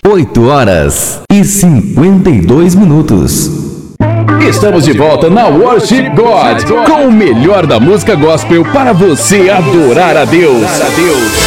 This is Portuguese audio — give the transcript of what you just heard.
8h52. Estamos de volta na Worship God, com o melhor da música gospel para você adorar a Deus.